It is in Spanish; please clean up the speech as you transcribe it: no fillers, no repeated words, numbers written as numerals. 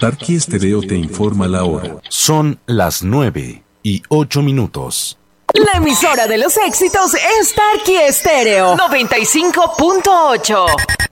Tarqui Estéreo te informa la hora. Son las 9:08. La emisora de los éxitos es Tarqui Estéreo 95.8.